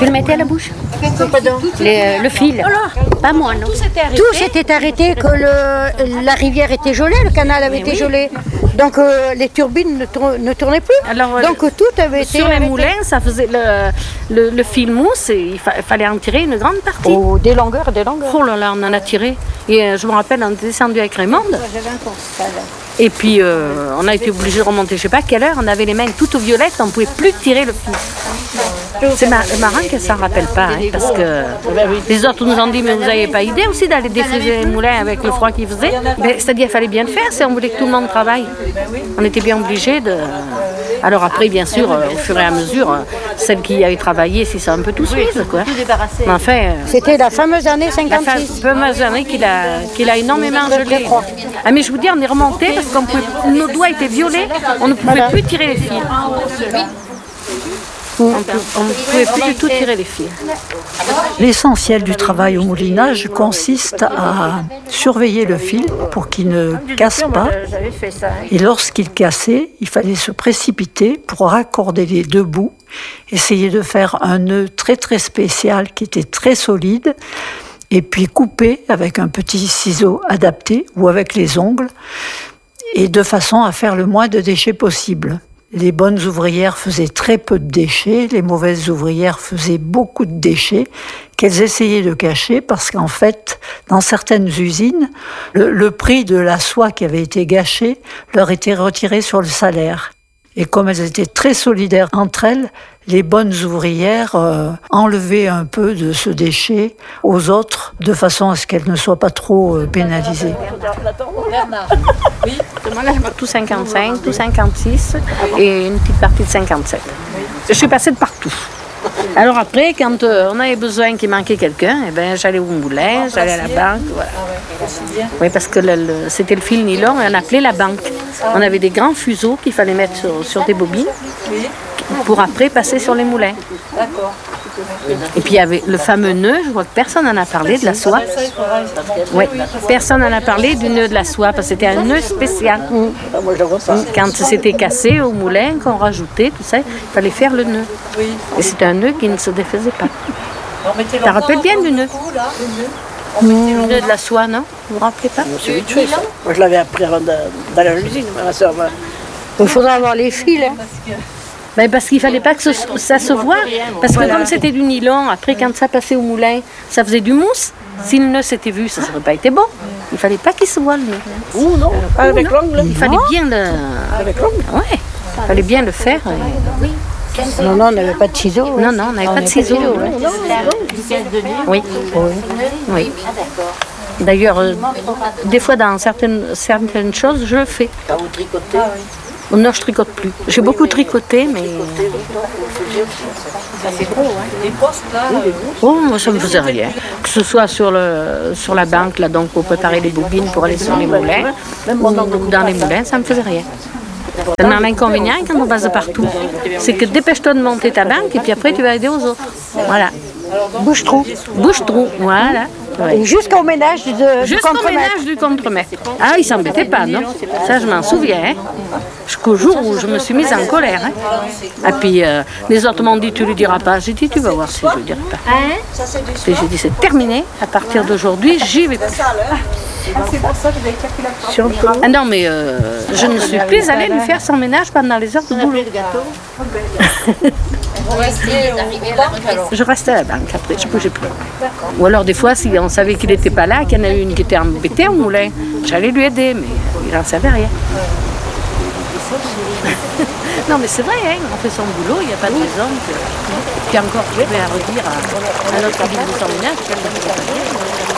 Tu le mettais à la bouche? Le fil. Pas moi, non. Tout s'était arrêté, que la rivière était gelée, le canal avait été gelé. Donc les turbines ne tournaient plus. Alors, donc tout avait été sur les arrêté. moulins, ça faisait le fil mousse et il fallait en tirer une grande partie. Oh, des longueurs, des longueurs. Oh là là, on en a tiré. Et je me rappelle, on est descendu avec Raymond. J'avais un constat, là. Et puis on a été obligé de remonter, je sais pas à quelle heure, on avait les mains toutes violettes, on ne pouvait plus tirer le fil. C'est marrant qu'elle ne s'en rappelle pas, hein, parce que les autres nous ont dit, mais vous n'avez pas idée aussi d'aller défriser les moulins avec le froid qu'il faisait? C'est-à-dire qu'il fallait bien le faire si on voulait que tout le monde travaille. On était bien obligés de... Alors après, bien sûr, au fur et à mesure, celles qui avaient travaillé, si c'est un peu tout suisse, quoi. Mais enfin... C'était la fameuse année La 56. fameuse année qu'il a énormément gelé. Ah, mais je vous dis, on est remonté parce que nos doigts étaient violets, on ne pouvait plus tirer les fils. On ne pouvait plus du tout tirer les fils. L'essentiel du travail au moulinage consiste à surveiller le fil pour qu'il ne casse pas. Et lorsqu'il cassait, il fallait se précipiter pour raccorder les deux bouts, essayer de faire un nœud très très spécial qui était très solide, et puis couper avec un petit ciseau adapté ou avec les ongles, et de façon à faire le moins de déchets possible. Les bonnes ouvrières faisaient très peu de déchets, les mauvaises ouvrières faisaient beaucoup de déchets qu'elles essayaient de cacher parce qu'en fait, dans certaines usines, le prix de la soie qui avait été gâchée leur était retiré sur le salaire. Et comme elles étaient très solidaires entre elles, les bonnes ouvrières enlevaient un peu de ce déchet aux autres de façon à ce qu'elles ne soient pas trop pénalisées. Oui, moi là je marque tout 55, tout 56 et une petite partie de 57. Je suis passée de partout. Alors après, quand on avait besoin qu'il manquait quelqu'un, eh ben, j'allais au moulin, j'allais à la banque. Voilà. Oui, parce que c'était le fil nylon et on appelait la banque. On avait des grands fuseaux qu'il fallait mettre sur des bobines pour après passer sur les moulins. Et puis il y avait le fameux nœud, je vois que personne n'en a parlé, de la soie. Oui, personne n'en a parlé du nœud de la soie, parce que c'était un nœud spécial. Quand c'était cassé au moulin, qu'on rajoutait, tout ça, il fallait faire le nœud. Et c'était un nœud qui ne se défaisait pas. Tu te rappelles bien du nœud? Le nœud de la soie, non? Vous vous rappelez pas? Moi je l'avais appris avant d'aller à l'usine, ma soeur. Il faudrait avoir les fils. Hein. Ben parce qu'il ne fallait pas que ça se voie. Parce que comme c'était du nylon, après quand ça passait au moulin, ça faisait du mousse. Si le nœud s'était vu, ça n'aurait pas été beau. Il ne fallait pas qu'il se voie le nœud. Ou non, avec l'ongle. Il fallait bien le... Avec l'ongle. Ouais, il fallait bien le faire. Non, on n'avait pas de ciseaux. Non, on n'avait pas de ciseaux. Oui. Oui. D'ailleurs, des fois dans certaines choses, je le fais. Quand vous tricotez. Non, je tricote plus. J'ai beaucoup tricoté, mais... C'est gros, hein. Les postes, là. Oh, moi, ça me faisait rien. Que ce soit sur la banque, là, donc, pour préparer les bobines pour aller sur les moulins, ou dans les moulins, ça me faisait rien. Un inconvénient quand on passe de partout, c'est que dépêche-toi de monter ta banque et puis après, tu vas aider aux autres. Voilà. Bouche-trou. Bouche-trou, voilà. Ouais. Jusqu'au ménage du contremaître. Du contremaître. Ah, il s'embêtait pas, non? Ça, je m'en souviens. Hein? Jusqu'au jour où je me suis mise en colère. Hein? Et puis, les autres m'ont dit, tu lui diras pas. J'ai dit, tu vas voir si je lui dirai pas. Et j'ai dit, c'est terminé. À partir d'aujourd'hui, j'y vais plus. C'est pour ça que vous avez calculé la porte. Ah non, mais je ne suis plus allée lui faire son ménage pendant les heures de boulot. Je restais à la banque après, je ne bougeais plus. Ou alors des fois, si on savait qu'il n'était pas là, qu'il y en a une qui était embêtée au moulin, j'allais lui aider, mais il n'en savait rien. Non, mais c'est vrai, hein, on fait son boulot, il n'y a pas de raison que... Puis encore, je vais à redire à l'autre qui dit de son ménage qu'elle ne fait pas bien.